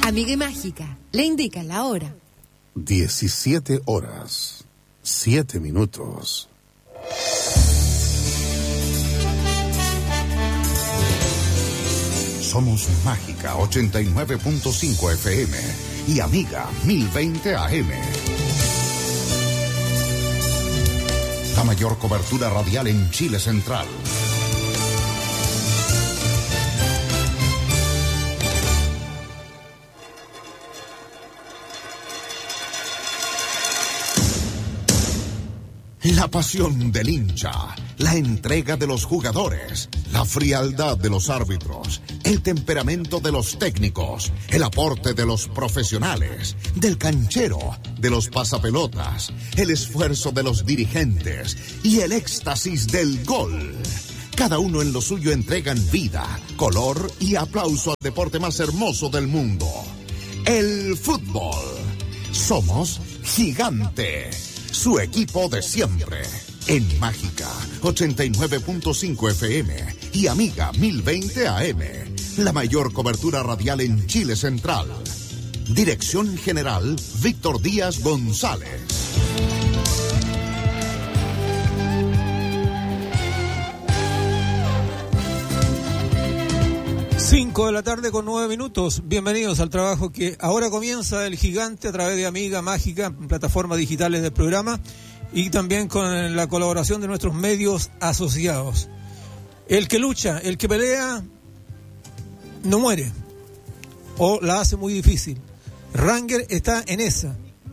Amiga y Mágica le indica la hora. 17 horas, 7 minutos. Somos Mágica 89.5 FM y Amiga 1020 AM. La mayor cobertura radial en Chile Central. La pasión del hincha, la entrega de los jugadores, la frialdad de los árbitros, el temperamento de los técnicos, el aporte de los profesionales, del canchero, de los pasapelotas, el esfuerzo de los dirigentes y el éxtasis del gol. Cada uno en lo suyo entregan vida, color y aplauso al deporte más hermoso del mundo, el fútbol. Somos Gigante, su equipo de siempre. En Mágica 89.5 FM y Amiga 1020 AM. La mayor cobertura radial en Chile Central. Dirección General Víctor Díaz González. 5 de la tarde con 9 minutos. Bienvenidos al trabajo que ahora comienza el Gigante a través de Amiga Mágica, plataformas digitales del programa, y también con la colaboración de nuestros medios asociados. El que lucha, el que pelea, no muere, o la hace muy difícil. Ranger está en esa,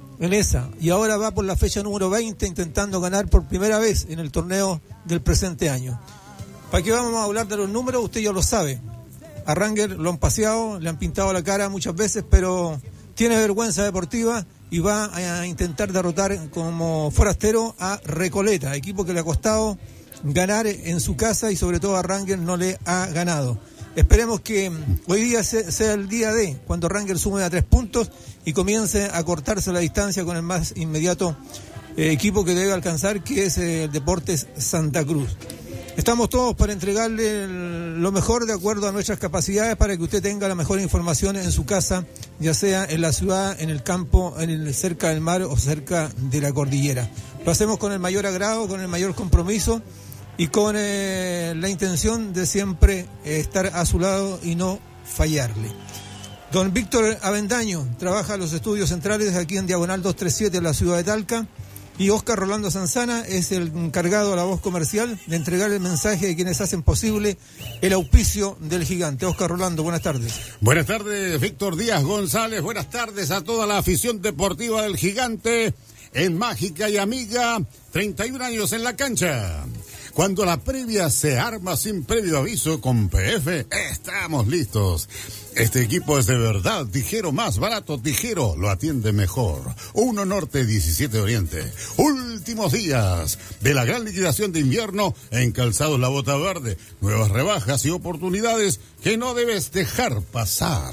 y ahora va por la fecha número 20 intentando ganar por primera vez en el torneo del presente año. ¿Para qué vamos a hablar de los números? Usted ya lo sabe. A Ranger lo han paseado, le han pintado la cara muchas veces, pero tiene vergüenza deportiva y va a intentar derrotar como forastero a Recoleta, equipo que le ha costado ganar en su casa y sobre todo a Ranger no le ha ganado. Esperemos que hoy día sea el día de cuando Ranger sume a 3 puntos y comience a cortarse la distancia con el más inmediato equipo que debe alcanzar, que es el Deportes Santa Cruz. Estamos todos para entregarle lo mejor de acuerdo a nuestras capacidades para que usted tenga la mejor información en su casa, ya sea en la ciudad, en el campo, cerca del mar o cerca de la cordillera. Lo hacemos con el mayor agrado, con el mayor compromiso y con la intención de siempre estar a su lado y no fallarle. Don Víctor Avendaño trabaja en los estudios centrales aquí en Diagonal 237 en la ciudad de Talca. Y Oscar Rolando Sanzana es el encargado de la voz comercial de entregar el mensaje de quienes hacen posible el auspicio del Gigante. Oscar Rolando, buenas tardes. Buenas tardes, Víctor Díaz González. Buenas tardes a toda la afición deportiva del Gigante en Mágica y Amiga. 31 años en la cancha. Cuando la previa se arma sin previo aviso con PF, estamos listos. Este equipo es de verdad, Tijero más barato, Tijero lo atiende mejor. 1 Norte, 17 Oriente. Últimos días de la gran liquidación de invierno en Calzados La Bota Verde. Nuevas rebajas y oportunidades que no debes dejar pasar.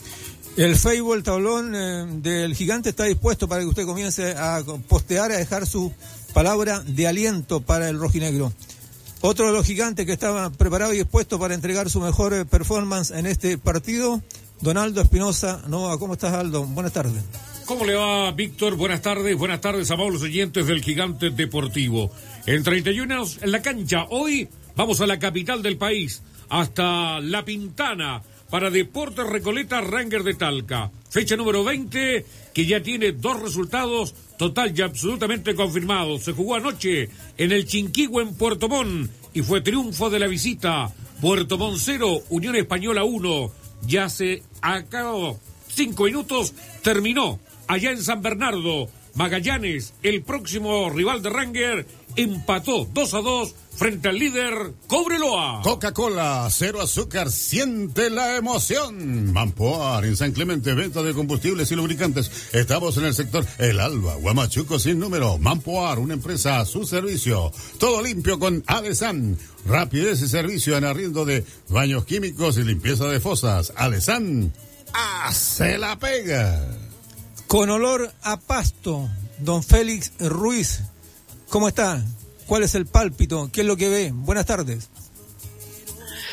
El Facebook, el tablón del Gigante está dispuesto para que usted comience a postear, a dejar su palabra de aliento para el rojinegro. Otro de los Gigantes que estaba preparado y dispuesto para entregar su mejor performance en este partido, don Aldo Espinosa Nova. ¿Cómo estás, Aldo? Buenas tardes. ¿Cómo le va, Víctor? Buenas tardes a todos los oyentes del Gigante Deportivo. En 31 años en la cancha, hoy vamos a la capital del país, hasta La Pintana, para Deportes Recoleta Ranger de Talca. Fecha número 20, que ya tiene 2 resultados total y absolutamente confirmados. Se jugó anoche en el Chinquihue en Puerto Montt y fue triunfo de la visita. Puerto Montt 0, Unión Española 1. Ya se acabó 5 minutos, terminó allá en San Bernardo. Magallanes, el próximo rival de Ranger, empató 2-2 frente al líder Cobreloa. Coca-Cola, cero azúcar, siente la emoción. Mampoar, en San Clemente, venta de combustibles y lubricantes. Estamos en el sector El Alba, Huamachuco sin número. Mampoar, una empresa a su servicio. Todo limpio con Alesan. Rapidez y servicio en arriendo de baños químicos y limpieza de fosas. Alesan, hace la pega. Con olor a pasto, don Félix Ruiz, ¿cómo está? ¿Cuál es el pálpito? ¿Qué es lo que ve? Buenas tardes.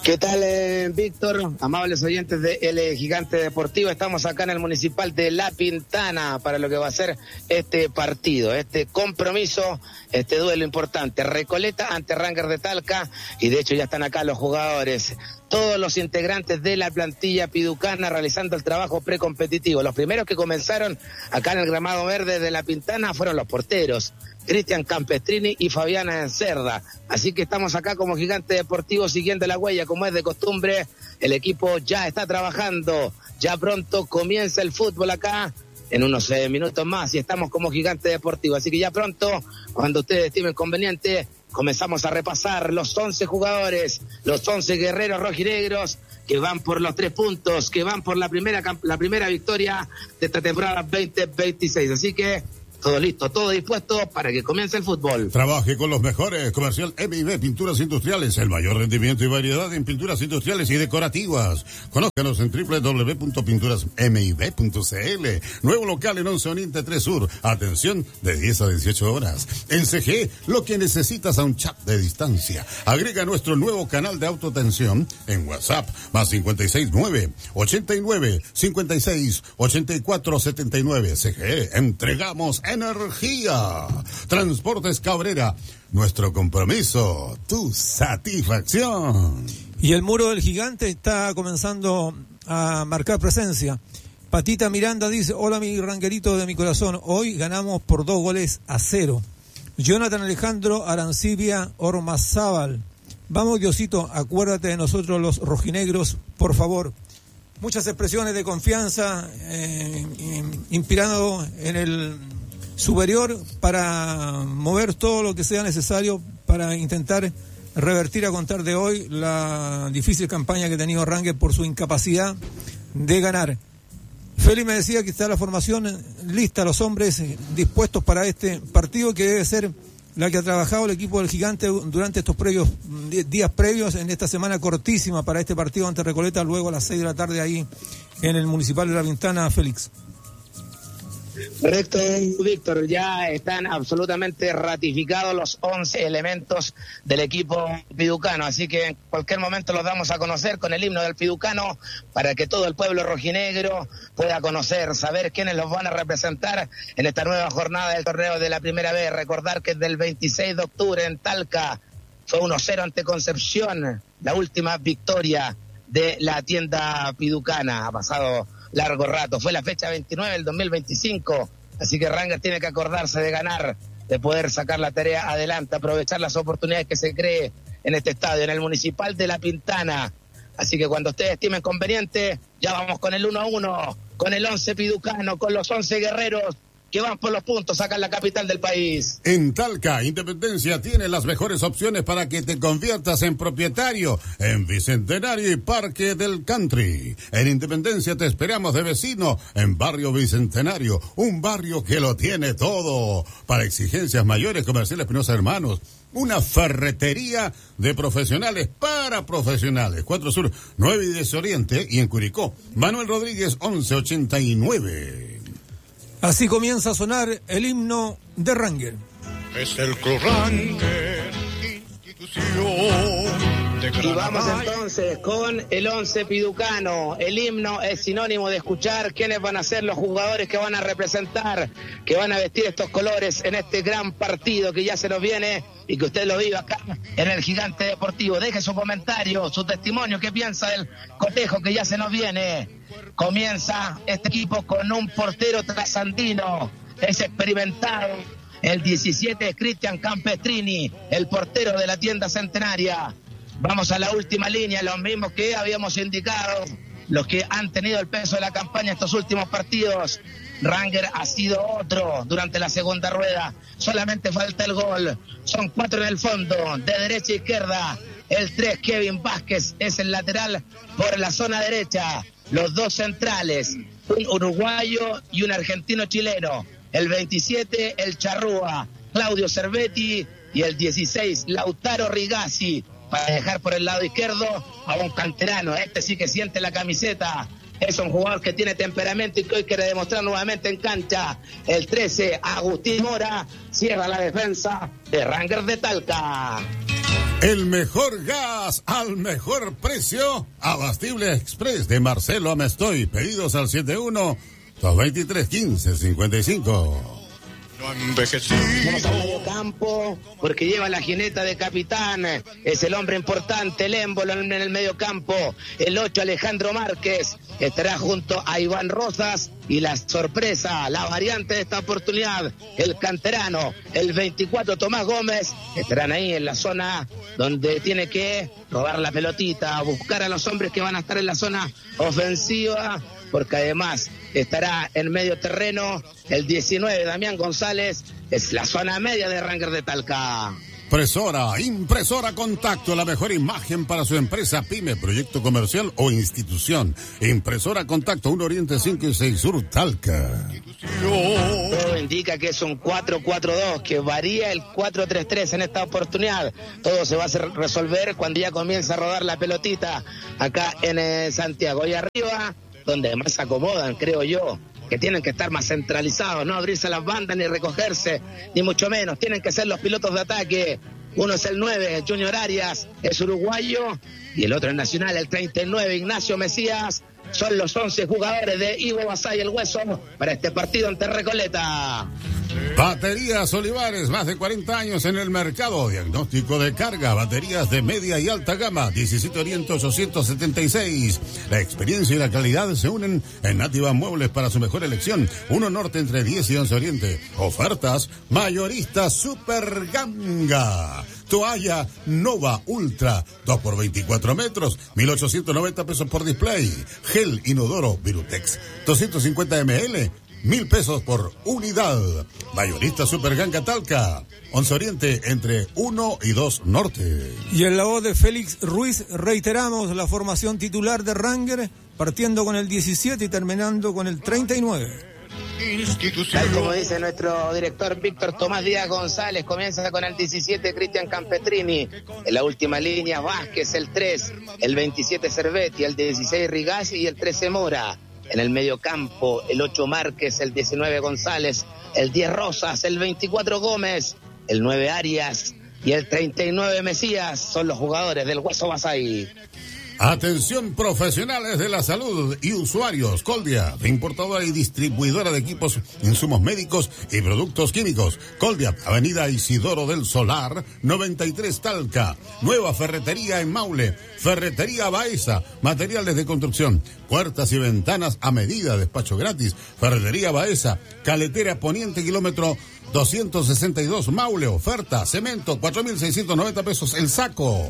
¿Qué tal, Víctor? Amables oyentes de El Gigante Deportivo, estamos acá en el Municipal de La Pintana para lo que va a ser este partido, este compromiso, este duelo importante. Recoleta ante Rangers de Talca, y de hecho ya están acá los jugadores, todos los integrantes de la plantilla piducana realizando el trabajo precompetitivo. Los primeros que comenzaron acá en el gramado verde de La Pintana fueron los porteros, Cristian Campestrini y Fabiana Cerda. Así que estamos acá como Gigante Deportivo siguiendo la huella, como es de costumbre. El equipo ya está trabajando, ya pronto comienza el fútbol acá, en unos minutos más, y estamos como Gigante Deportivo. Así que ya pronto, cuando ustedes estimen conveniente, comenzamos a repasar los 11 jugadores, los 11 guerreros rojinegros que van por los 3 puntos, que van por la primera victoria de esta temporada 2026. Así que todo listo, todo dispuesto para que comience el fútbol. Trabaje con los mejores. Comercial M&B Pinturas Industriales. El mayor rendimiento y variedad en pinturas industriales y decorativas. Conózcanos en www.pinturasmib.cl. Nuevo local en 11 Oriente 3 Sur. Atención de 10 a 18 horas. En CG, lo que necesitas a un chat de distancia. Agrega nuestro nuevo canal de autoatención en WhatsApp. Más 569-89-56-84-79. CG, entregamos energía. Transportes Cabrera, nuestro compromiso, tu satisfacción. Y el muro del Gigante está comenzando a marcar presencia. Patita Miranda dice: hola mi ranguerito de mi corazón, hoy ganamos por 2-0. Jonathan Alejandro Arancibia Ormazábal: vamos Diosito, acuérdate de nosotros los rojinegros, por favor. Muchas expresiones de confianza, inspirado en el superior para mover todo lo que sea necesario para intentar revertir a contar de hoy la difícil campaña que ha tenido Rangers por su incapacidad de ganar. Félix me decía que está la formación lista, los hombres dispuestos para este partido, que debe ser la que ha trabajado el equipo del Gigante durante estos días previos, en esta semana cortísima para este partido ante Recoleta, luego a las 6 de la tarde ahí en el Municipal de La Pintana. Félix. Correcto, Víctor, ya están absolutamente ratificados los 11 elementos del equipo piducano, así que en cualquier momento los damos a conocer con el himno del piducano para que todo el pueblo rojinegro pueda conocer, saber quiénes los van a representar en esta nueva jornada del torneo de la Primera B. Recordar que desde el 26 de octubre en Talca fue 1-0 ante Concepción, la última victoria de la tienda piducana. Ha pasado largo rato, fue la fecha 29 del 2025, así que Rangers tiene que acordarse de ganar, de poder sacar la tarea adelante, aprovechar las oportunidades que se cree en este estadio, en el Municipal de La Pintana. Así que cuando ustedes estimen conveniente, ya vamos con el 1-1, con el 11 piducano, con los 11 guerreros que van por los puntos acá en la capital del país. En Talca, Independencia tiene las mejores opciones para que te conviertas en propietario en Bicentenario y Parque del Country. En Independencia te esperamos de vecino en Barrio Bicentenario, un barrio que lo tiene todo. Para exigencias mayores, Comercial Espinosa Hermanos, una ferretería de profesionales para profesionales. 4 Sur, 9 y 10 Oriente, y en Curicó, Manuel Rodríguez 1189. Así comienza a sonar el himno de Rangers. Es el Club Rangers, institución de gran. Y vamos entonces con el 11 piducano. El himno es sinónimo de escuchar quiénes van a ser los jugadores que van a representar, que van a vestir estos colores en este gran partido que ya se nos viene y que usted lo vive acá en el Gigante Deportivo. Deje su comentario, su testimonio, qué piensa del cotejo que ya se nos viene. Comienza este equipo con un portero trasandino, es experimentado. El 17 es Cristian Campestrini, el portero de la tienda Centenaria. Vamos a la última línea, los mismos que habíamos indicado, los que han tenido el peso de la campaña estos últimos partidos. Rangers ha sido otro durante la segunda rueda, solamente falta el gol. Son 4 en el fondo, de derecha a izquierda. El 3, Kevin Vázquez, es el lateral por la zona derecha. Los 2 centrales, un uruguayo y un argentino-chileno. El 27, el Charrúa, Claudio Cervetti, y el 16, Lautaro Rigazzi, para dejar por el lado izquierdo a un canterano. Este sí que siente la camiseta. Es un jugador que tiene temperamento y que hoy quiere demostrar nuevamente en cancha. El 13, Agustín Mora, cierra la defensa de Rangers de Talca. El mejor gas al mejor precio. Abastible Express de Marcelo Amestoy. Pedidos al 71-223-1555. No envejecido. Vamos al medio campo porque lleva la jineta de capitán. Es el hombre importante, el émbolo en el medio campo. El 8, Alejandro Márquez, estará junto a Iván Rosas. Y la sorpresa, la variante de esta oportunidad, el canterano, el 24, Tomás Gómez, estarán ahí en la zona donde tiene que robar la pelotita, buscar a los hombres que van a estar en la zona ofensiva, porque además estará en medio terreno el 19, Damián González, es la zona media de Ranger de Talca. Impresora Contacto, la mejor imagen para su empresa, pyme, proyecto comercial o institución. Impresora Contacto, 1 Oriente 5 y 6 Sur, Talca. Todo indica que es un 4-4-2, que varía el 4-3-3 en esta oportunidad. Todo se va a resolver cuando ya comienza a rodar la pelotita acá en Santiago. Y arriba, donde más se acomodan, creo yo, que tienen que estar más centralizados, no abrirse las bandas ni recogerse, ni mucho menos. Tienen que ser los pilotos de ataque. Uno es el 9, Junior Arias, es uruguayo, y el otro es nacional, el 39, Ignacio Mesías. Son los 11 jugadores de Ivo Basay, el Hueso, para este partido ante Recoleta. Baterías Olivares, más de 40 años en el mercado. Diagnóstico de carga, baterías de media y alta gama. 17 Oriente 876. La experiencia y la calidad se unen en Nativa Muebles para su mejor elección. 1 Norte entre 10 y 11 Oriente. Ofertas mayorista Super Ganga. Toalla Nova Ultra, 2 por 24 metros, 1,890 pesos por display. Gel Inodoro Virutex, 250 ml, 1,000 pesos por unidad. Mayorista Super Ganga Talca, 11 Oriente entre 1 y 2 Norte. Y en la voz de Félix Ruiz reiteramos la formación titular de Ranger, partiendo con el 17 y terminando con el 39. Tal como dice nuestro director Víctor Tomás Díaz González, comienza con el 17 Cristian Campetrini, en la última línea Vázquez, el 3, el 27 Cervetti, el 16 Rigasi y el 13 Mora. En el medio campo, el 8 Márquez, el 19 González, el 10 Rosas, el 24 Gómez, el 9 Arias y el 39 Mesías son los jugadores del Hueso Basay. Atención profesionales de la salud y usuarios. Coldia, importadora y distribuidora de equipos, insumos médicos y productos químicos. Coldia, Avenida Isidoro del Solar, 93 Talca. Nueva ferretería en Maule. Ferretería Baeza, materiales de construcción, puertas y ventanas a medida, despacho gratis. Ferretería Baeza, Caletera Poniente, kilómetro 262 Maule. Oferta, cemento, 4.690 pesos el saco.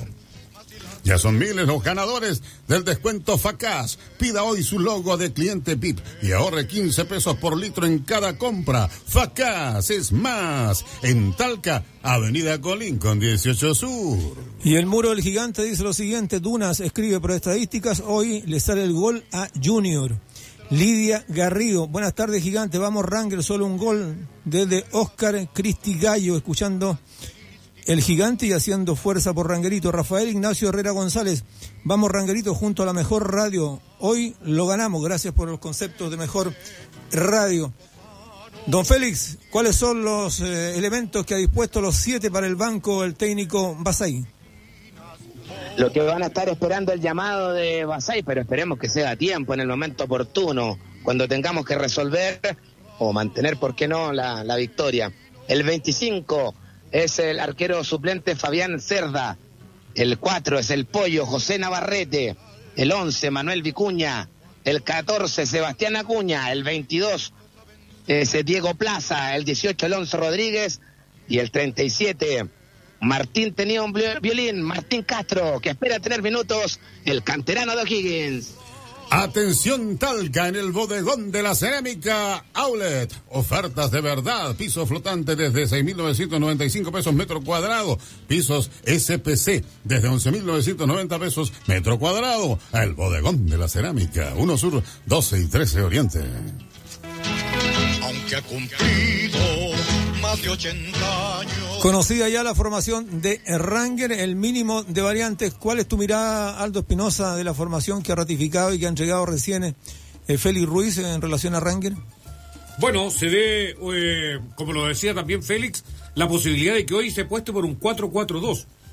Ya son miles los ganadores del descuento FACAS. Pida hoy su logo de cliente VIP y ahorre 15 pesos por litro en cada compra. FACAS es más. En Talca, Avenida Colín con 18 Sur. Y el muro del gigante dice lo siguiente. Dunas escribe por estadísticas. Hoy le sale el gol a Junior. Lidia Garrido, buenas tardes gigante. Vamos Ranger, solo un gol desde Oscar Cristi Gallo, escuchando el gigante y haciendo fuerza por Rangerito. Rafael Ignacio Herrera González, vamos Rangerito junto a la mejor radio. Hoy lo ganamos, gracias por los conceptos de mejor radio. Don Félix, ¿cuáles son los elementos que ha dispuesto los 7 para el banco el técnico Basay? Lo que van a estar esperando el llamado de Basay, pero esperemos que sea a tiempo, en el momento oportuno, cuando tengamos que resolver o mantener, ¿por qué no?, la victoria. El 25 es el arquero suplente Fabián Cerda. El 4 es el Pollo José Navarrete. El 11 Manuel Vicuña. El 14 Sebastián Acuña. El 22 es Diego Plaza. El 18 Alonso Rodríguez. Y el 37 Martín tenía un violín. Martín Castro, que espera tener minutos. El canterano de O'Higgins. Atención Talca, en el bodegón de la cerámica Outlet. Ofertas de verdad. Piso flotante desde 6.995 pesos metro cuadrado. Pisos SPC desde 11.990 pesos metro cuadrado. El bodegón de la cerámica. 1 Sur, 12 y 13 Oriente. Aunque ha cumplido más de 80 años. Conocida ya la formación de Ranger, el mínimo de variantes. ¿Cuál es tu mirada, Aldo Espinosa, de la formación que ha ratificado y que ha entregado recién Félix Ruiz en relación a Ranger? Bueno, se ve, como lo decía también Félix, la posibilidad de que hoy se apueste por un 4-4-2.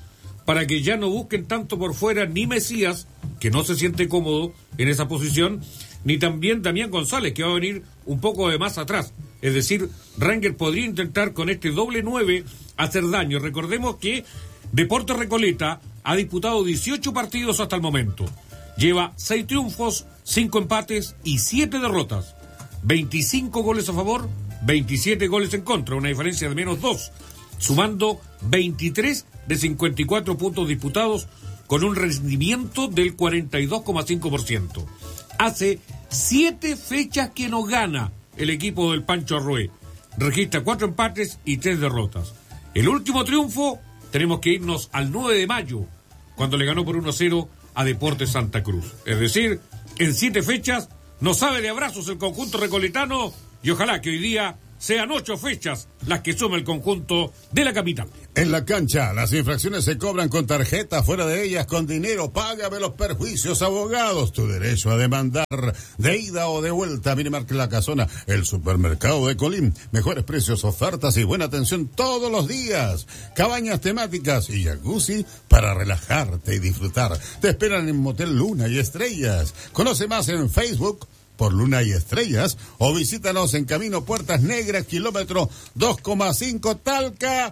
para que ya no busquen tanto por fuera ni Mesías, que no se siente cómodo en esa posición, ni también Damián González, que va a venir un poco de más atrás. Es decir, Rangers podría intentar con este doble 9 hacer daño. Recordemos que Deportes Recoleta ha disputado 18 partidos hasta el momento. Lleva 6 triunfos, 5 empates y 7 derrotas. 25 goles a favor, 27 goles en contra, una diferencia de menos 2, sumando 23 de 54 puntos disputados con un rendimiento del 42,5%. Hace 7 fechas que no gana el equipo del Pancho Arrué. Registra 4 empates y 3 derrotas. El último triunfo, tenemos que irnos al 9 de mayo, cuando le ganó por 1-0 a Deportes Santa Cruz. Es decir, en 7 fechas no sabe de abrazos el conjunto recoletano, y ojalá que hoy día sean 8 fechas las que suma el conjunto de la capital. En la cancha, las infracciones se cobran con tarjeta, fuera de ellas con dinero. Págame los perjuicios, abogados. Tu derecho a demandar de ida o de vuelta. Minimarket La Casona, el supermercado de Colín. Mejores precios, ofertas y buena atención todos los días. Cabañas temáticas y jacuzzi para relajarte y disfrutar. Te esperan en Motel Luna y Estrellas. Conoce más en Facebook por Luna y Estrellas, o visítanos en Camino Puertas Negras, kilómetro 2,5 Talca.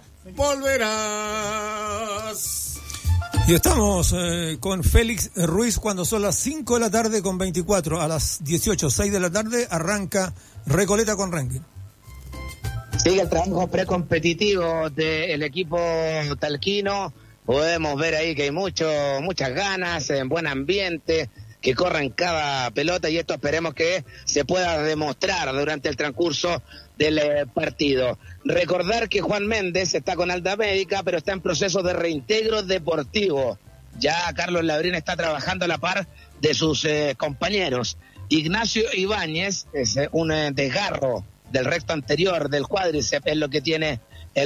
Volverás. Y estamos con Félix Ruiz cuando son las 5 de la tarde con 24. A las 18:06 de la tarde arranca Recoleta con Rangers. Sigue el trabajo precompetitivo del equipo talquino. Podemos ver ahí que hay muchas ganas, en buen ambiente, que corran cada pelota, y esto esperemos que se pueda demostrar durante el transcurso del partido. Recordar que Juan Méndez está con alta médica, pero está en proceso de reintegro deportivo. Ya Carlos Labrín está trabajando a la par de sus compañeros. Ignacio Ibáñez es un desgarro del recto anterior del cuádriceps, es lo que tiene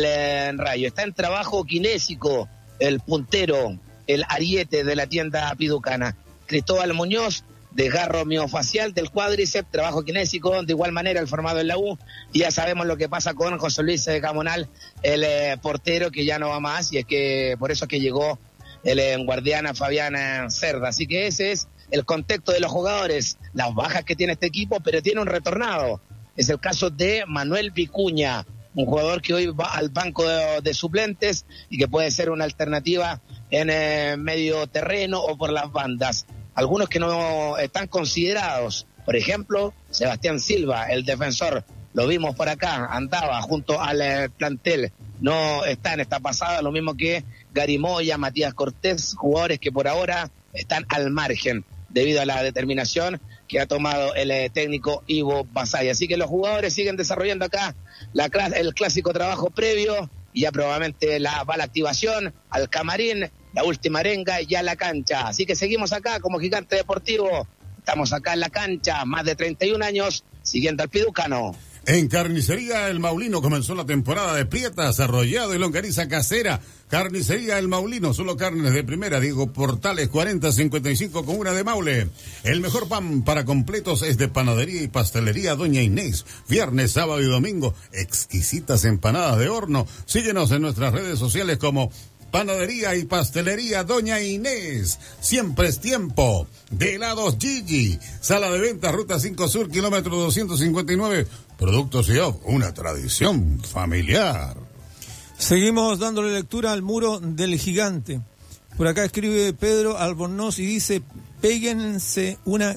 el Rayo. Está en trabajo kinésico el puntero, el ariete de la tienda piducana. Cristóbal Muñoz, desgarro miofacial del cuádriceps, trabajo kinésico, de igual manera el formado en la U, y ya sabemos lo que pasa con José Luis Gamonal, el portero, que ya no va más, y es que por eso es que llegó el guardián Fabián Cerda. Así que ese es el contexto de los jugadores, las bajas que tiene este equipo, pero tiene un retornado. Es el caso de Manuel Vicuña, un jugador que hoy va al banco de suplentes y que puede ser una alternativa en medio terreno o por las bandas. Algunos que no están considerados, por ejemplo, Sebastián Silva, el defensor, lo vimos por acá, andaba junto al plantel, no está en esta pasada, lo mismo que Gary Moya, Matías Cortés, jugadores que por ahora están al margen debido a la determinación que ha tomado el técnico Ivo Basay. Así que los jugadores siguen desarrollando acá el clásico trabajo previo, y ya probablemente va la activación al camarín, la última arenga y ya la cancha. Así que seguimos acá como Gigante Deportivo. Estamos acá en la cancha, más de 31 años, siguiendo al piducano. En Carnicería El Maulino comenzó la temporada de prietas, arrollado y longaniza casera. Carnicería El Maulino, solo carnes de primera. Diego Portales 4055 con una de Maule. El mejor pan para completos es de Panadería y Pastelería Doña Inés. Viernes, sábado y domingo, exquisitas empanadas de horno. Síguenos en nuestras redes sociales como Panadería y Pastelería Doña Inés. Siempre es tiempo de helados Gigi. Sala de ventas, Ruta 5 Sur, kilómetro 259. Productos y una tradición familiar. Seguimos dándole lectura al muro del Gigante. Por acá escribe Pedro Albornoz y dice: péguense una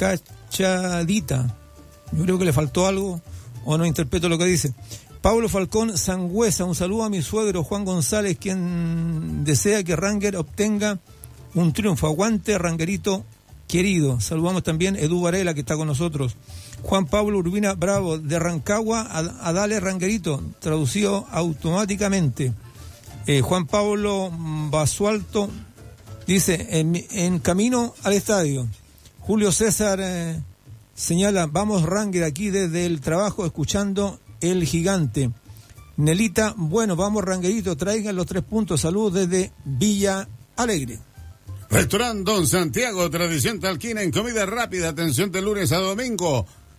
cachadita. Yo creo que le faltó algo, o no interpreto lo que dice. Pablo Falcón Sangüesa, un saludo a mi suegro Juan González, quien desea que Ranger obtenga un triunfo. Aguante, Rangerito querido. Saludamos también a Edu Varela, que está con nosotros. Juan Pablo Urbina Bravo, de Rancagua a dale Rangerito, traducido automáticamente. Juan Pablo Basualto dice: en camino al estadio. Julio César señala: vamos Ranger, aquí desde el trabajo escuchando el Gigante. Nelita, bueno, vamos Rangerito, traigan los 3 puntos. Saludos desde Villa Alegre. Restaurante Don Santiago, tradición talquina en comida rápida, atención de lunes a domingo.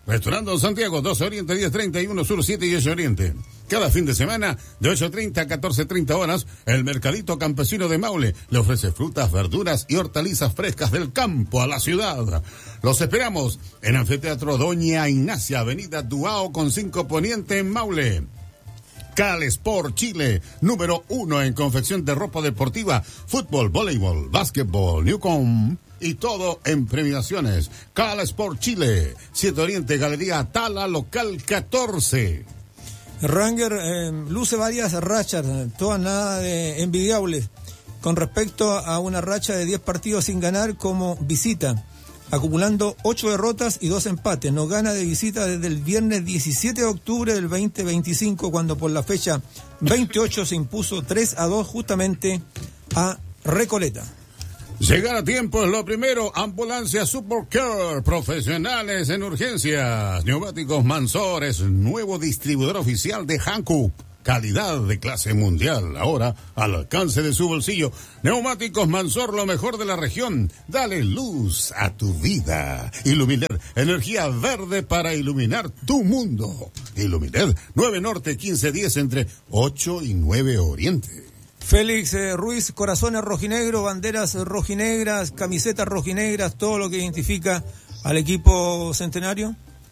Restaurando Santiago, 12 Oriente, 10:31 Sur, 7 y 8 Oriente. Cada fin de semana, de 8:30 a 14:30 horas, el Mercadito Campesino de Maule le ofrece frutas, verduras y hortalizas frescas del campo a la ciudad. Los esperamos en Anfiteatro Doña Ignacia, Avenida Duao con 5 Poniente en Maule. Cal Sport Chile, número 1 en confección de ropa deportiva, fútbol, voleibol, básquetbol, Newcom y todo en premiaciones. Cal Sport Chile, 7 Oriente, Galería Tala, local 14. Ranger luce varias rachas, todas nada de envidiables, con respecto a una racha de 10 partidos sin ganar como visita, acumulando 8 derrotas y 2 empates. No gana de visita desde el viernes 17 de octubre del 2025, cuando por la fecha 28 se impuso 3-2 justamente a Recoleta. Llegar a tiempo es lo primero. Ambulancia Supercare, profesionales en urgencias. Neumáticos Mansor, nuevo distribuidor oficial de Hankook. Calidad de clase mundial, ahora al alcance de su bolsillo. Neumáticos Mansor, lo mejor de la región. Dale luz a tu vida. Iluminet, energía verde para iluminar tu mundo. Iluminet, 9 Norte, 1510 entre 8 y 9 Oriente. Félix Ruiz, corazones rojinegros, banderas rojinegras, camisetas rojinegras, todo lo que identifica al equipo centenario.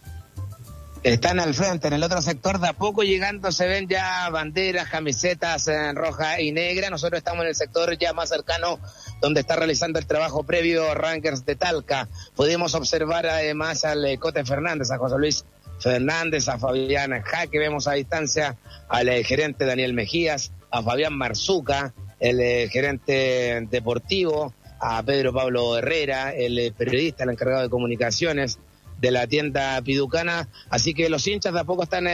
Están al frente, en el otro sector de a poco llegando se ven ya banderas, camisetas roja y negra. Nosotros estamos en el sector ya más cercano donde está realizando el trabajo previo Rangers de Talca. Pudimos observar además al Cote Fernández, a José Luis Fernández, a Fabián Jaque, vemos a distancia al gerente Daniel Mejías, a Fabián Marzuca, el gerente deportivo, a Pedro Pablo Herrera, el periodista, el encargado de comunicaciones de la tienda Piducana. Así que los hinchas de a poco están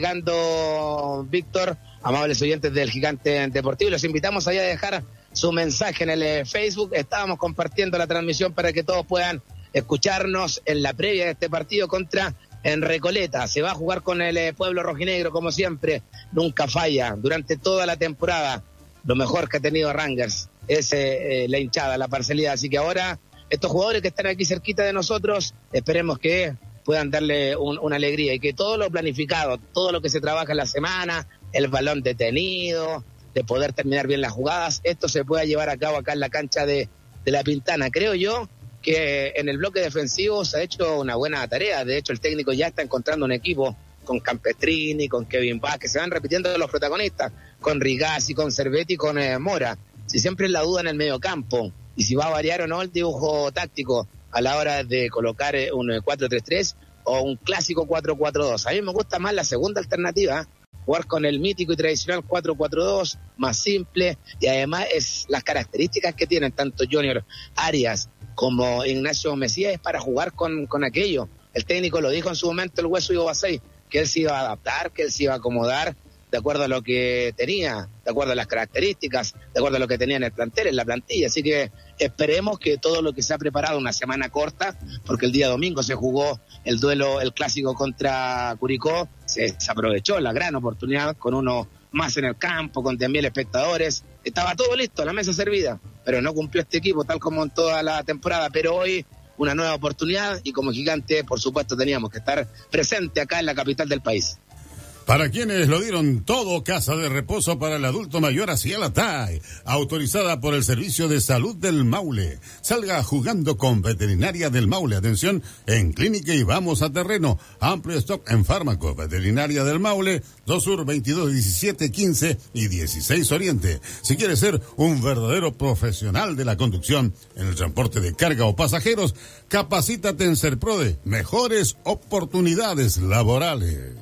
llegando, Víctor, amables oyentes del Gigante Deportivo. Los invitamos allá a dejar su mensaje en el Facebook. Estábamos compartiendo la transmisión para que todos puedan escucharnos en la previa de este partido contra en Recoleta. Se va a jugar con el pueblo rojinegro, como siempre, nunca falla, durante toda la temporada. Lo mejor que ha tenido Rangers es la hinchada, la parcialidad. Así que ahora, estos jugadores que están aquí cerquita de nosotros, esperemos que puedan darle una alegría y que todo lo planificado, todo lo que se trabaja en la semana, el balón detenido, de poder terminar bien las jugadas, esto se pueda llevar a cabo acá en la cancha de la Pintana. Creo yo que en el bloque defensivo se ha hecho una buena tarea. De hecho, el técnico ya está encontrando un equipo con Campestrini, con Kevin Vázquez, se van repitiendo los protagonistas, con Rigazzi, con Cervetti, con Mora. Si siempre es la duda en el medio campo, y si va a variar o no el dibujo táctico a la hora de colocar un 4-3-3 o un clásico 4-4-2. A mí me gusta más la segunda alternativa, jugar con el mítico y tradicional 4-4-2, más simple, y además es las características que tienen tanto Junior Arias como Ignacio Mesías para jugar con aquello. El técnico lo dijo en su momento, el Hueso Ibasay, que él se iba a adaptar, que él se iba a acomodar de acuerdo a lo que tenía, de acuerdo a las características, de acuerdo a lo que tenía en el plantel, en la plantilla. Así que esperemos que todo lo que se ha preparado, una semana corta, porque el día domingo se jugó el duelo, el clásico contra Curicó, se aprovechó la gran oportunidad con uno más en el campo, con 10.000 espectadores, estaba todo listo, la mesa servida, pero no cumplió este equipo tal como en toda la temporada. Pero hoy una nueva oportunidad y como Gigante, por supuesto, teníamos que estar presente acá en la capital del país. Para quienes lo dieron todo, casa de reposo para el adulto mayor hacia la TAI, autorizada por el Servicio de Salud del Maule. Salga jugando con Veterinaria del Maule. Atención, en clínica y vamos a terreno. Amplio stock en fármacos. Veterinaria del Maule, 2 Sur, 22, 17, 15 y 16 Oriente. Si quieres ser un verdadero profesional de la conducción en el transporte de carga o pasajeros, capacítate en Serprode. Mejores oportunidades laborales.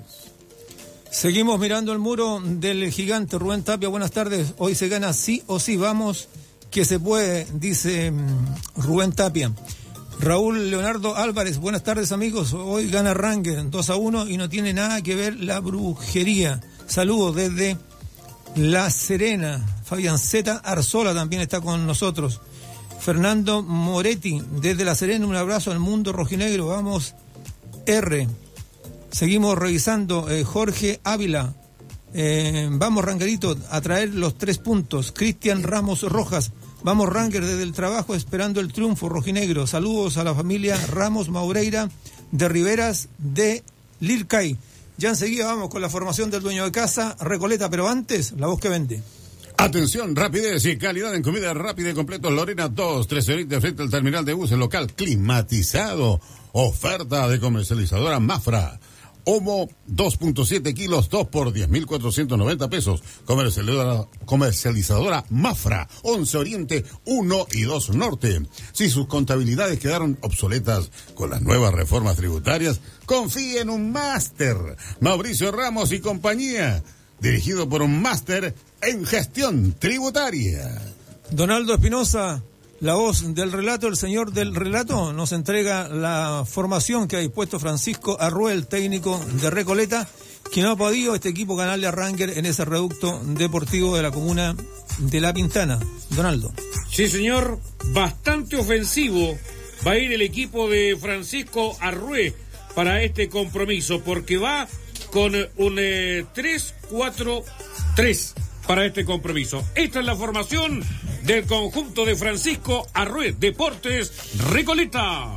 Seguimos mirando el muro del Gigante. Rubén Tapia, buenas tardes. Hoy se gana sí o sí, vamos que se puede, dice Rubén Tapia. Raúl Leonardo Álvarez, buenas tardes amigos. Hoy gana Rangers 2-1 y no tiene nada que ver la brujería. Saludos desde La Serena. Fabián Z. Arzola también está con nosotros. Fernando Moretti, desde La Serena, un abrazo al mundo rojinegro. Vamos, R. Seguimos revisando, Jorge Ávila, vamos Rangerito a traer los 3 puntos. Cristian Ramos Rojas, vamos Ranger desde el trabajo esperando el triunfo rojinegro. Saludos a la familia Ramos Maureira de Riberas de Lilcay. Ya enseguida vamos con la formación del dueño de casa, Recoleta, pero antes, la voz que vende. Atención, rapidez y calidad en comida rápida y completos Lorena 2, 13 frente al terminal de buses local climatizado. Oferta de comercializadora Mafra. Homo 2.7 kilos, 2 por 10.490 pesos. Comercializadora Mafra, 11 Oriente, 1 y 2 Norte. Si sus contabilidades quedaron obsoletas con las nuevas reformas tributarias, confíe en un máster. Mauricio Ramos y compañía, dirigido por un máster en gestión tributaria. Donaldo Espinosa, la voz del relato, el señor del relato, nos entrega la formación que ha dispuesto Francisco Arrué, el técnico de Recoleta, quien ha podido este equipo ganarle a Ranger en ese reducto deportivo de la comuna de La Pintana. Donaldo. Sí, señor, bastante ofensivo va a ir el equipo de Francisco Arrué para este compromiso, porque va con un 3-4-3 para este compromiso. Esta es la formación del conjunto de Francisco Arrué, Deportes Recoleta.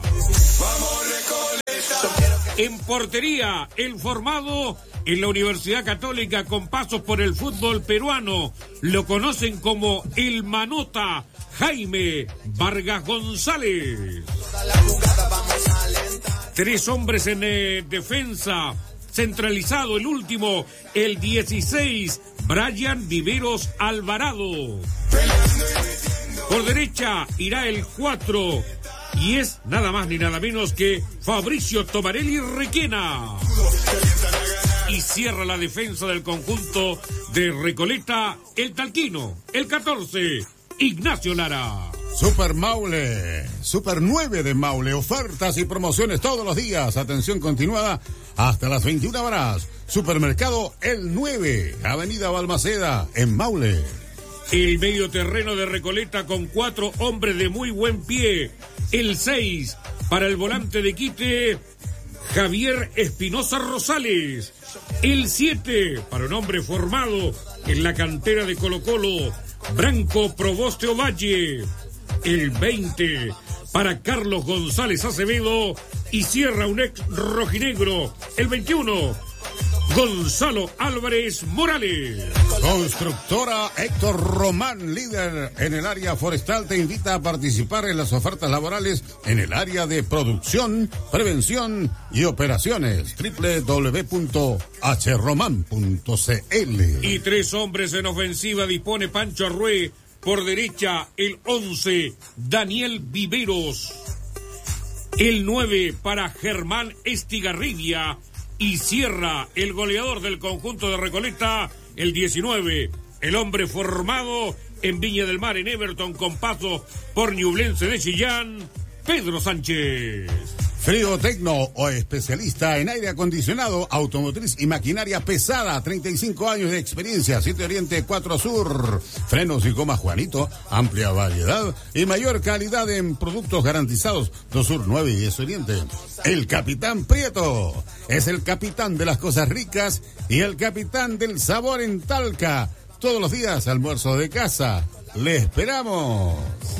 En portería, el formado en la Universidad Católica con pasos por el fútbol peruano. Lo conocen como el Manota, Jaime Vargas González. 3 hombres en defensa. Centralizado el último, el 16, Brian Viveros Alvarado. Por derecha irá el 4 y es nada más ni nada menos que Fabricio Tomarelli Requena. Y cierra la defensa del conjunto de Recoleta, el talquino, el 14, Ignacio Lara. Super Maule, Super 9 de Maule, ofertas y promociones todos los días, atención continuada hasta las 21 horas. Supermercado El 9, Avenida Balmaceda, en Maule. El medio terreno de Recoleta con 4 hombres de muy buen pie. El 6 para el volante de Quite, Javier Espinosa Rosales. El 7 para un hombre formado en la cantera de Colo-Colo, Branco Proboste Ovalle. El 20 para Carlos González Acevedo y cierra un ex rojinegro, el 21, Gonzalo Álvarez Morales. Constructora Héctor Román, líder en el área forestal, te invita a participar en las ofertas laborales en el área de producción, prevención y operaciones. www.hroman.cl. Y 3 hombres en ofensiva dispone Pancho Arrué. Por derecha, el 11, Daniel Viveros. El 9 para Germán Estigarribia. Y cierra el goleador del conjunto de Recoleta, el 19, el hombre formado en Viña del Mar, en Everton, con paso por Ñublense de Chillán, Pedro Sánchez. Frío Tecno, o especialista en aire acondicionado, automotriz y maquinaria pesada, 35 años de experiencia, 7 Oriente, 4 Sur, frenos y gomas Juanito, amplia variedad y mayor calidad en productos garantizados, 2 Sur, 9 y 10 Oriente. El Capitán Prieto es el capitán de las cosas ricas y el capitán del sabor en Talca. Todos los días, almuerzo de casa. ¡Le esperamos!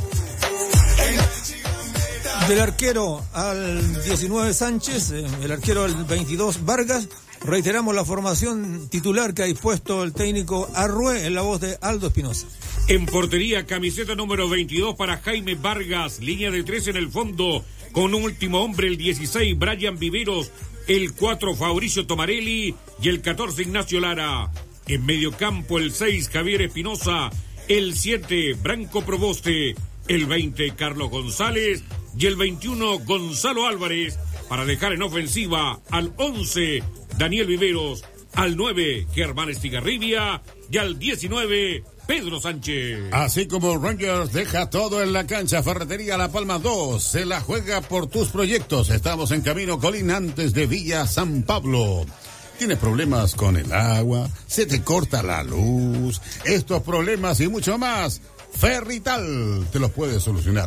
Del arquero al 19 Sánchez, el arquero al 22 Vargas. Reiteramos la formación titular que ha dispuesto el técnico Arrué en la voz de Aldo Espinosa. En portería, camiseta número 22 para Jaime Vargas, línea de 3 en el fondo, con un último hombre, el 16 Brian Viveros, el 4 Fabricio Tomarelli y el 14 Ignacio Lara. En medio campo, el 6 Javier Espinosa, el 7 Branco Proboste, el 20 Carlos González y el 21 Gonzalo Álvarez, para dejar en ofensiva al 11 Daniel Viveros, al 9 Germán Estigarribia y al 19 Pedro Sánchez. Así como Rangers deja todo en la cancha, Ferretería La Palma 2 se la juega por tus proyectos. Estamos en Camino Colín, antes de Villa San Pablo. ¿Tienes problemas con el agua? ¿Se te corta la luz? Estos problemas y mucho más, Ferrital te los puede solucionar.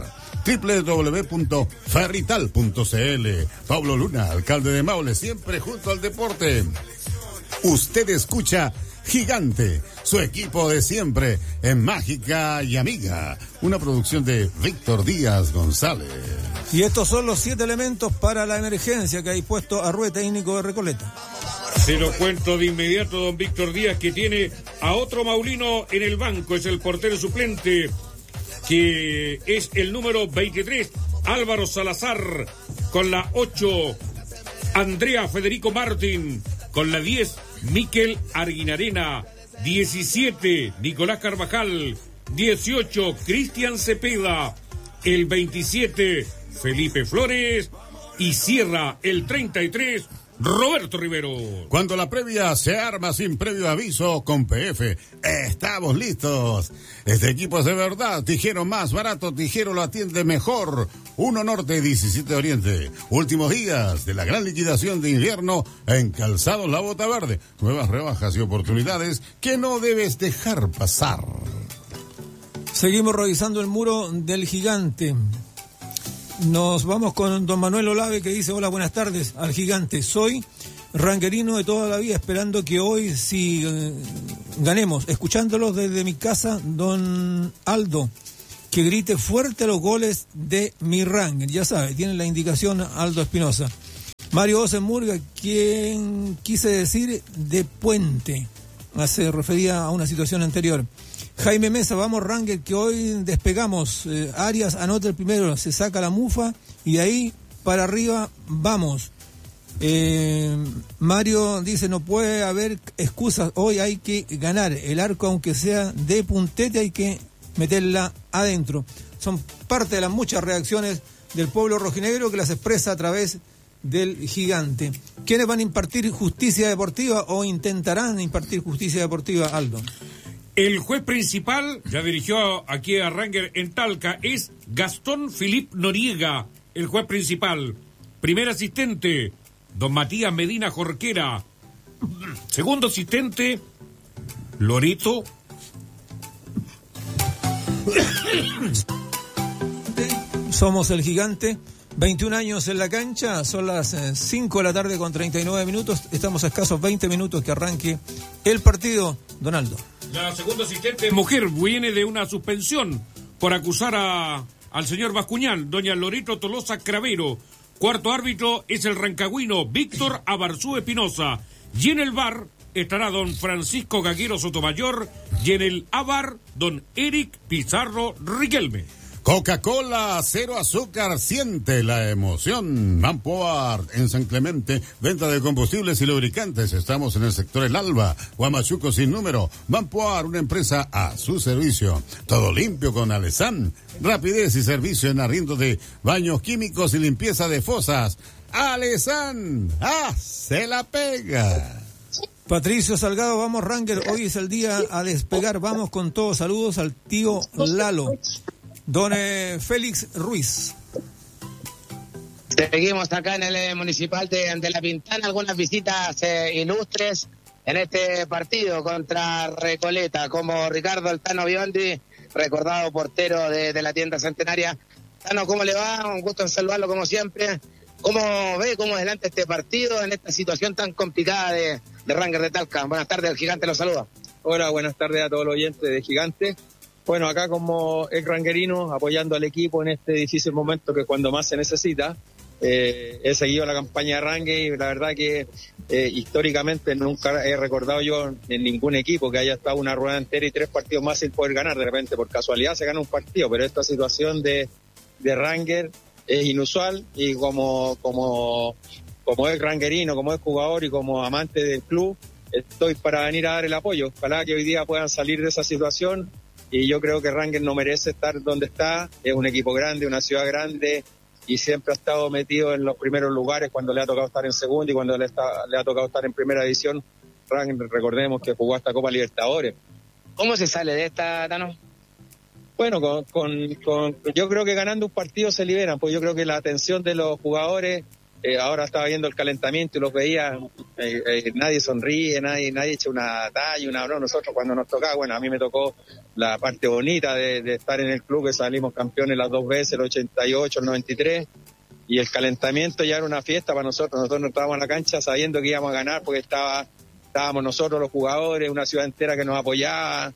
www.ferrital.cl. Pablo Luna, alcalde de Maule, siempre junto al deporte. Usted escucha Gigante, su equipo de siempre en Mágica y Amiga, una producción de Víctor Díaz González. Y estos son los 7 elementos para la emergencia que ha dispuesto Arrué, técnico de Recoleta. Se lo cuento de inmediato, don Víctor Díaz, que tiene a otro maulino en el banco, es el portero suplente, que es el número 23, Álvaro Salazar, con la 8, Andrea Federico Martín, con la 10, Miquel Arguinarena, 17, Nicolás Carvajal, 18, Cristian Cepeda, el 27, Felipe Flores, y cierra el 33, Roberto Rivero. Cuando la previa se arma sin previo aviso con PF, estamos listos. Este equipo es de verdad. Tijero más barato, Tijero lo atiende mejor. 1 Norte, 17 Oriente. Últimos días de la gran liquidación de invierno en Calzados La Bota Verde. Nuevas rebajas y oportunidades que no debes dejar pasar. Seguimos revisando el muro del Gigante. Nos vamos con don Manuel Olave, que dice: hola, buenas tardes al Gigante. Soy ranguerino de toda la vida, esperando que hoy sí ganemos. Escuchándolos desde mi casa, don Aldo, que grite fuerte los goles de mi Ranger. Ya sabe, tiene la indicación Aldo Espinosa. Mario Osenmurga, quien quise decir de Puente, se refería a una situación anterior. Jaime Mesa, vamos Ranger, que hoy despegamos. Arias anota el primero, se saca la mufa y de ahí para arriba vamos. Mario dice: no puede haber excusas, hoy hay que ganar. El arco, aunque sea de puntete, hay que meterla adentro. Son parte de las muchas reacciones del pueblo rojinegro que las expresa a través del Gigante. ¿Quiénes van a impartir justicia deportiva o intentarán impartir justicia deportiva, Aldo? El juez principal, ya dirigió aquí a Ranger en Talca, es Gastón Filip Noriega, el juez principal. Primer asistente, don Matías Medina Jorquera. Segundo asistente, Loreto. Somos el Gigante, 21 años en la cancha, son las 5 de la tarde con 39 minutos. Estamos a escasos 20 minutos que arranque el partido, Donaldo. La segunda asistente mujer viene de una suspensión por acusar al señor Bascuñán, doña Loreto Tolosa Cravero. Cuarto árbitro es el rancagüino Víctor Abarzú Espinosa. Y en el VAR estará don Francisco Gaguero Sotomayor y en el AVAR don Eric Pizarro Riquelme. Coca-Cola, cero azúcar, siente la emoción. Mampoar, en San Clemente, venta de combustibles y lubricantes. Estamos en el sector El Alba, Huamachuco sin número. Mampoar, una empresa a su servicio. Todo limpio con Alesan. Rapidez y servicio en arriendo de baños químicos y limpieza de fosas. Alesan, se la pega. Patricio Salgado, vamos Ranger, hoy es el día a despegar. Vamos con todos, saludos al tío Lalo. Don Félix Ruiz. Seguimos acá en el municipal de La Pintana, algunas visitas ilustres en este partido contra Recoleta, como Ricardo Altano Biondi, recordado portero de la tienda centenaria. Tano, ¿cómo le va? Un gusto en saludarlo como siempre. ¿Cómo ve, cómo adelanta este partido en esta situación tan complicada de Ranger de Talca? Buenas tardes, el Gigante los saluda. Hola, buenas tardes a todos los oyentes de Gigante. Bueno, acá como ex ranguerino, apoyando al equipo en este difícil momento que cuando más se necesita. He seguido la campaña de Rangue y la verdad que históricamente nunca he recordado yo en ningún equipo que haya estado una rueda entera y 3 partidos más sin poder ganar. De repente, por casualidad, se gana un partido, pero esta situación de Ranger es inusual y como ex ranguerino, como ex jugador y como amante del club, estoy para venir a dar el apoyo. Ojalá que hoy día puedan salir de esa situación. Y yo creo que Ranger no merece estar donde está. Es un equipo grande, una ciudad grande y siempre ha estado metido en los primeros lugares cuando le ha tocado estar en segunda y cuando le ha tocado estar en primera división. Ranger, recordemos que jugó hasta Copa Libertadores. ¿Cómo se sale de esta, Tano? Bueno, yo creo que ganando un partido se liberan, pues yo creo que la atención de los jugadores, ahora estaba viendo el calentamiento y los veía, nadie sonríe, nadie echa una talla, no, nosotros cuando nos tocaba, bueno, a mí me tocó la parte bonita de estar en el club, que salimos campeones las 2 veces, el 88, el 93, y el calentamiento ya era una fiesta para nosotros no estábamos en la cancha sabiendo que íbamos a ganar porque estaba estábamos nosotros los jugadores, una ciudad entera que nos apoyaba,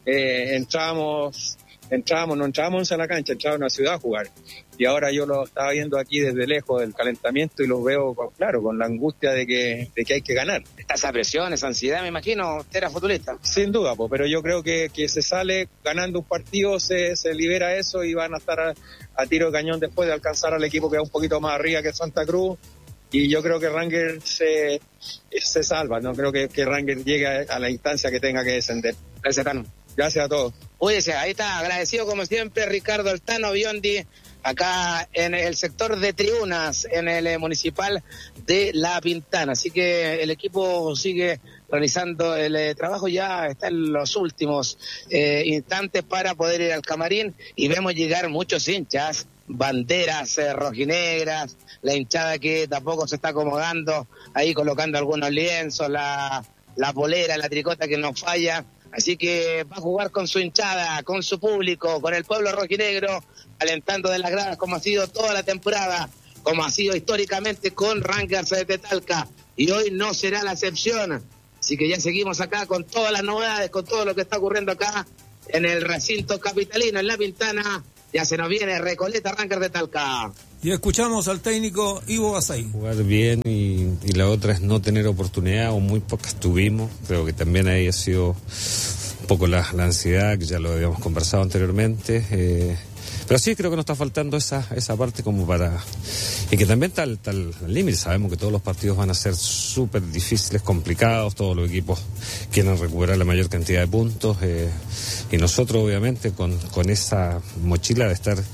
no entrábamos a la cancha, entrábamos a una ciudad a jugar. Y ahora yo lo estaba viendo aquí desde lejos del calentamiento y los veo, claro, con la angustia de que hay que ganar. Está esa presión, esa ansiedad, me imagino, usted era futbolista. Sin duda, pero yo creo que se sale ganando un partido, se libera eso y van a estar a tiro de cañón después de alcanzar al equipo que es un poquito más arriba que Santa Cruz. Y yo creo que Rangers se salva, no creo que Rangers llegue a la instancia que tenga que descender. Gracias, Tano. Gracias a todos. Oye, ahí está, agradecido como siempre Ricardo Altano Biondi, acá en el sector de tribunas, en el municipal de La Pintana. Así que el equipo sigue realizando el trabajo, ya está en los últimos instantes para poder ir al camarín y vemos llegar muchos hinchas, banderas rojinegras, la hinchada que tampoco se está acomodando, ahí colocando algunos lienzos, la polera, la tricota que nos falla. Así que va a jugar con su hinchada, con su público, con el pueblo rojinegro, alentando de las gradas como ha sido toda la temporada, como ha sido históricamente con Rangers de Talca. Y hoy no será la excepción. Así que ya seguimos acá con todas las novedades, con todo lo que está ocurriendo acá en el recinto capitalino, en La Pintana. Ya se nos viene Recoleta, Rangers de Talca. Y escuchamos al técnico Ivo Basay. Jugar bien y la otra es no tener oportunidad, o muy pocas tuvimos. Creo que también ahí ha sido un poco la ansiedad, que ya lo habíamos conversado anteriormente. Pero sí creo que nos está faltando esa parte como para... Y que también está el límite. Sabemos que todos los partidos van a ser súper difíciles, complicados. Todos los equipos quieren recuperar la mayor cantidad de puntos. Y nosotros, obviamente, con esa mochila de estar...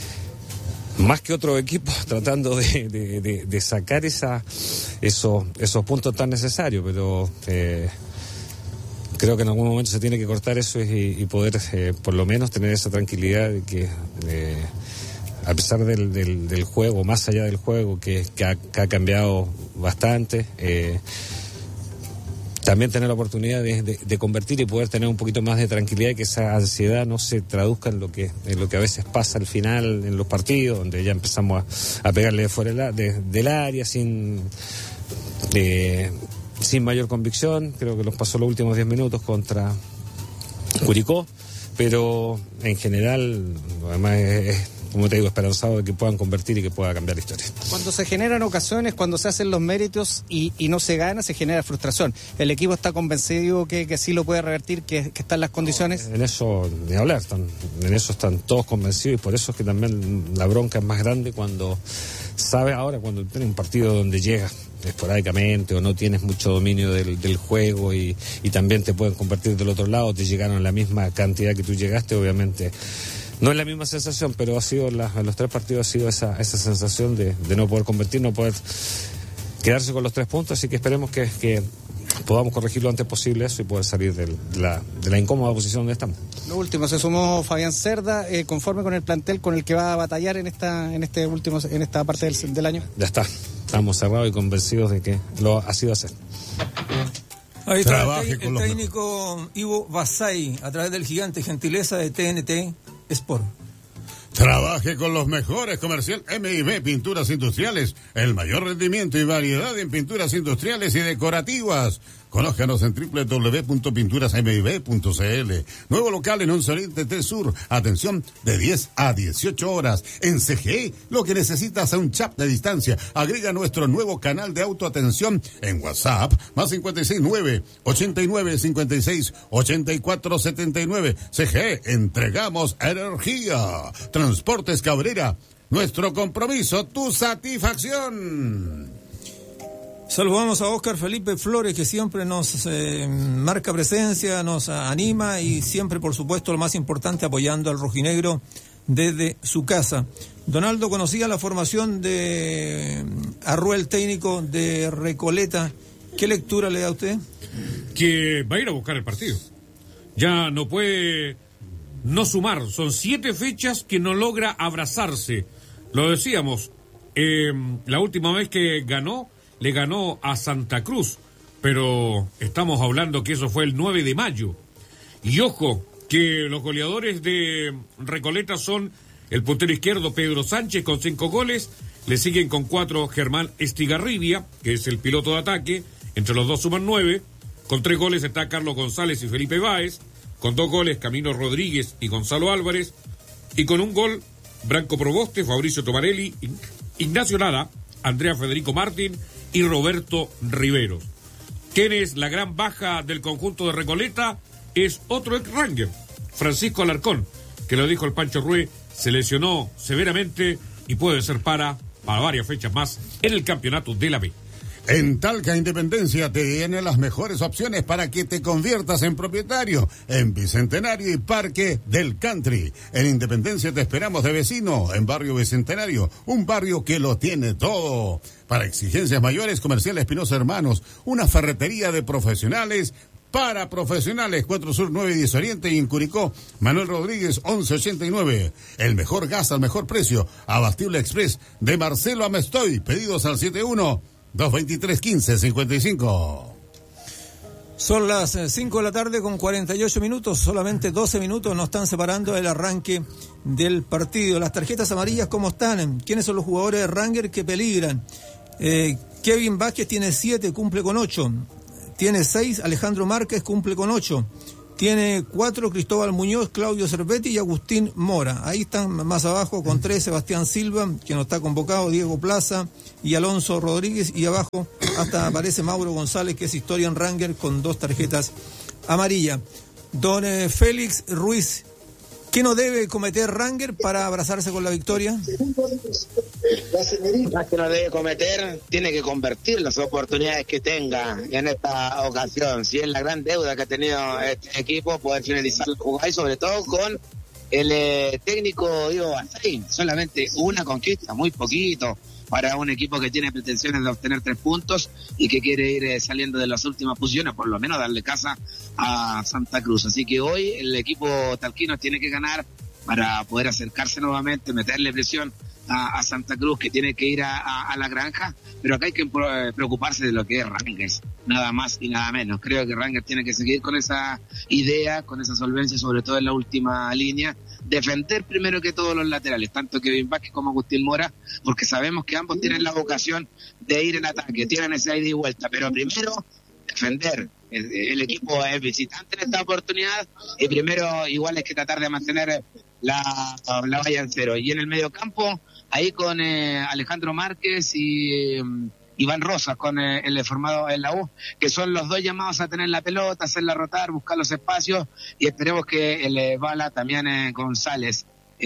más que otros equipos tratando de sacar esos puntos tan necesarios, pero creo que en algún momento se tiene que cortar eso y poder por lo menos tener esa tranquilidad de que a pesar del juego, más allá del juego que ha cambiado bastante, también tener la oportunidad de convertir y poder tener un poquito más de tranquilidad y que esa ansiedad no se traduzca en lo que a veces pasa al final en los partidos, donde ya empezamos a pegarle de fuera del área sin mayor convicción. Creo que nos pasó los últimos 10 minutos contra Curicó, pero en general además es, como te digo, esperanzado de que puedan convertir y que pueda cambiar la historia. Cuando se generan ocasiones, cuando se hacen los méritos y no se gana, se genera frustración. ¿El equipo está convencido que sí lo puede revertir, que están las condiciones? En eso, ni hablar, en eso están todos convencidos, y por eso es que también la bronca es más grande cuando sabes ahora, cuando tienes un partido donde llegas esporádicamente o no tienes mucho dominio del juego y también te pueden convertir del otro lado, te llegaron la misma cantidad que tú llegaste, obviamente no es la misma sensación, pero ha sido en los 3 partidos ha sido esa sensación de no poder convertir, no poder quedarse con los 3 puntos, así que esperemos que podamos corregir lo antes posible eso y poder salir de la incómoda posición donde estamos. Lo último, se sumó Fabián Cerda, conforme con el plantel con el que va a batallar en esta parte del año. Ya está, estamos cerrados y convencidos de que lo ha sido hacer. Ahí está el técnico Ivo Basay, a través del gigante, gentileza de TNT Sport. Trabaje con los mejores, comercial M&B Pinturas Industriales, el mayor rendimiento y variedad en pinturas industriales y decorativas. Conózcanos en www.pinturasmib.cl. Nuevo local en 11 Oriente T Sur. Atención de 10 a 18 horas. En CGE, lo que necesitas a un chat de distancia. Agrega nuestro nuevo canal de autoatención en WhatsApp, más 569-8956-8479. CGE, entregamos energía. Transportes Cabrera, nuestro compromiso, tu satisfacción. Saludamos a Óscar Felipe Flores, que siempre nos marca presencia, nos anima y siempre, por supuesto, lo más importante, apoyando al rojinegro desde su casa. Donaldo, conocía la formación de Arruel, técnico de Recoleta. ¿Qué lectura le da a usted? Que va a ir a buscar el partido. Ya no puede no sumar. Son 7 fechas que no logra abrazarse. Lo decíamos, la última vez que ganó, le ganó a Santa Cruz, pero estamos hablando que eso fue el 9 de mayo. Y ojo, que los goleadores de Recoleta son el puntero izquierdo Pedro Sánchez con 5 goles, le siguen con 4 Germán Estigarribia, que es el piloto de ataque, entre los dos suman 9, Con 3 goles está Carlos González y Felipe Báez. Con 2 goles, Camilo Rodríguez y Gonzalo Álvarez. Y con 1 gol, Branco Proboste, Fabricio Tomarelli, Ignacio Nada, Andrea Federico Martín y Roberto Riveros. ¿Quién es la gran baja del conjunto de Recoleta? Es otro ex Ranger, Francisco Alarcón, que lo dijo el Pancho Rué, se lesionó severamente y puede ser para varias fechas más en el campeonato de la B. En Talca Independencia te tiene las mejores opciones para que te conviertas en propietario en Bicentenario y Parque del Country. En Independencia te esperamos de vecino en Barrio Bicentenario, un barrio que lo tiene todo. Para exigencias mayores, Comercial Espinosa Hermanos, una ferretería de profesionales para profesionales, 4 Sur 9 y 10 Oriente, y en Curicó, Manuel Rodríguez 1189. El mejor gas al mejor precio, Abastible Express de Marcelo Amestoy, pedidos al 71-223-1555. Son las 5 de la tarde con 48 minutos, solamente 12 minutos nos están separando del arranque del partido. Las tarjetas amarillas, ¿cómo están? ¿Quiénes son los jugadores de Ranger que peligran? Kevin Vázquez tiene 7, cumple con 8. Tiene 6, Alejandro Márquez, cumple con 8. Tiene 4, Cristóbal Muñoz, Claudio Cervetti y Agustín Mora. Ahí están más abajo con 3, Sebastián Silva, que no está convocado, Diego Plaza y Alonso Rodríguez. Y abajo hasta aparece Mauro González, que es historia en Ranger, con 2 tarjetas amarillas. Don Félix Ruiz, ¿qué no debe cometer Ranger para abrazarse con la victoria? Más que no debe cometer, tiene que convertir las oportunidades que tenga en esta ocasión. Si es la gran deuda que ha tenido este equipo, poder finalizar la jugada, y sobre todo con el técnico Diego Basay. Solamente una conquista, muy poquito para un equipo que tiene pretensiones de obtener 3 puntos y que quiere ir saliendo de las últimas posiciones, por lo menos darle casa a Santa Cruz. Así que hoy el equipo talquino tiene que ganar para poder acercarse nuevamente, meterle presión a Santa Cruz, que tiene que ir a la granja. Pero acá hay que preocuparse de lo que es Rangers, nada más y nada menos. Creo que Rangers tiene que seguir con esa idea, con esa solvencia, sobre todo en la última línea, defender primero que todos los laterales, tanto Kevin Vázquez como Agustín Mora, porque sabemos que ambos tienen la vocación de ir en ataque, tienen esa ida y vuelta, pero primero defender. El equipo es visitante en esta oportunidad y primero igual es que tratar de mantener la valla en 0. Y en el medio campo, ahí con Alejandro Márquez y Iván Rosas, con el formado en la U, que son los 2 llamados a tener la pelota, hacerla rotar, buscar los espacios, y esperemos que el Bala también González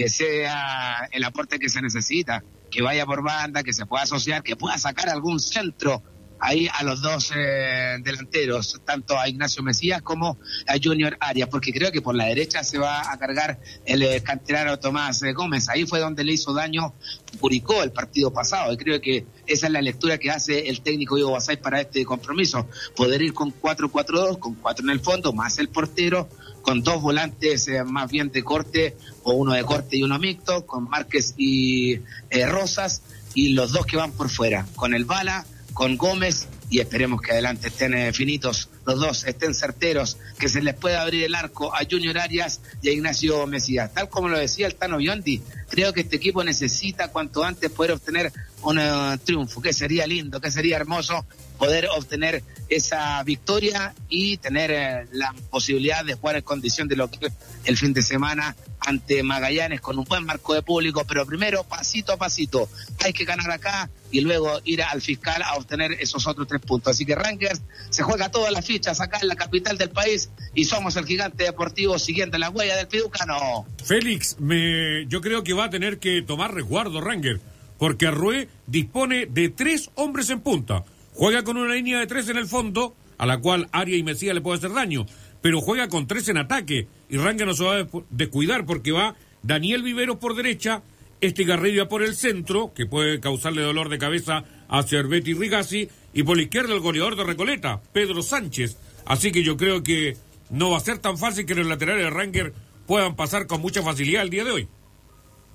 sea el aporte que se necesita, que vaya por banda, que se pueda asociar, que pueda sacar algún centro ahí a los 2 delanteros, tanto a Ignacio Mesías como a Junior Arias, porque creo que por la derecha se va a cargar el canterano Tomás Gómez. Ahí fue donde le hizo daño Curicó el partido pasado, y creo que esa es la lectura que hace el técnico Diego Basay para este compromiso, poder ir con 4-4-2, con 4 en el fondo, más el portero, con 2 volantes más bien de corte, o uno de corte y uno mixto, con Márquez y Rosas, y los 2 que van por fuera, con el Bala, con Gómez, y esperemos que adelante estén finitos los 2, estén certeros, que se les pueda abrir el arco a Junior Arias y a Ignacio Mesías. Tal como lo decía el Tano Biondi, creo que este equipo necesita cuanto antes poder obtener un triunfo, que sería lindo, que sería hermoso poder obtener esa victoria y tener la posibilidad de jugar en condición de lo que el fin de semana ante Magallanes, con un buen marco de público, pero primero pasito a pasito, hay que ganar acá y luego ir al fiscal a obtener esos otros 3 puntos. Así que Rangers se juega todas las fichas acá en la capital del país y somos el Gigante Deportivo siguiendo la huella del Piducano. Félix, yo creo que va a tener que tomar resguardo Ranger, porque Arrué dispone de 3 hombres en punta. Juega con una línea de 3 en el fondo, a la cual Arias y Mesías le puede hacer daño, pero juega con 3 en ataque, y Ranger no se va a descuidar, porque va Daniel Viveros por derecha, Garrilla por el centro, que puede causarle dolor de cabeza a Cervetti y Rigazzi, y por la izquierda el goleador de Recoleta, Pedro Sánchez. Así que yo creo que no va a ser tan fácil que los laterales de Ranger puedan pasar con mucha facilidad el día de hoy.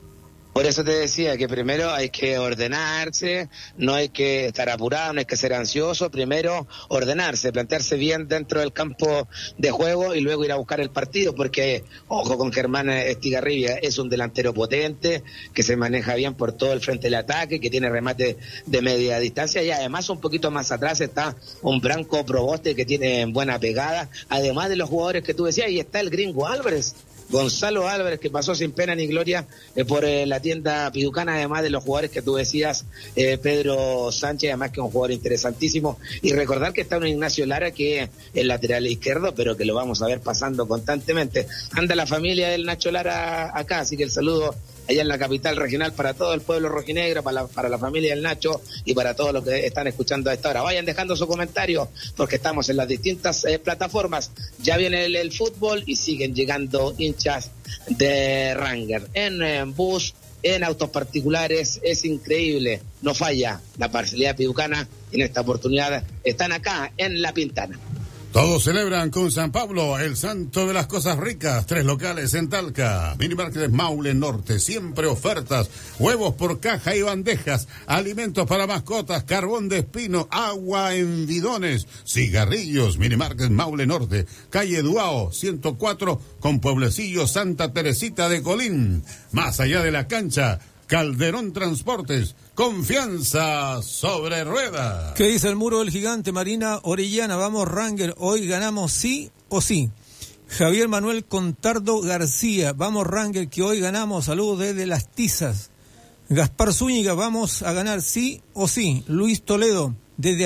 Por eso te decía que primero hay que ordenarse, no hay que estar apurado, no hay que ser ansioso, primero ordenarse, plantearse bien dentro del campo de juego y luego ir a buscar el partido, porque ojo con Germán Estigarribia, es un delantero potente, que se maneja bien por todo el frente del ataque, que tiene remate de media distancia y además un poquito más atrás está un Branco Proboste que tiene buena pegada, además de los jugadores que tú decías, y está el gringo Álvarez. Gonzalo Álvarez, que pasó sin pena ni gloria por la tienda piducana, además de los jugadores que tú decías, Pedro Sánchez, además que es un jugador interesantísimo, y recordar que está un Ignacio Lara que es el lateral izquierdo, pero que lo vamos a ver pasando constantemente. Anda la familia del Nacho Lara acá, así que el saludo allá en la capital regional para todo el pueblo rojinegro, para la familia del Nacho y para todos los que están escuchando a esta hora. Vayan dejando su comentario porque estamos en las distintas plataformas. Ya viene el fútbol y siguen llegando hinchas de Ranger en bus, en autos particulares. Es increíble, no falla la parcialidad piducana. En esta oportunidad están acá en La Pintana. Todos celebran con San Pablo, el santo de las cosas ricas. 3 locales en Talca. Minimarket Maule Norte, siempre ofertas. Huevos por caja y bandejas. Alimentos para mascotas, carbón de espino, agua en bidones, cigarrillos. Minimarket Maule Norte, calle Duao 104 con Pueblecillo Santa Teresita de Colín. Más allá de la cancha, Calderón Transportes, confianza sobre ruedas. ¿Qué dice el muro del gigante? Marina Orellana, vamos Ranger, hoy ganamos sí o sí. Javier Manuel Contardo García, vamos Ranger, que hoy ganamos, saludos desde Las Tizas. Gaspar Zúñiga, vamos a ganar sí o sí. Luis Toledo, desde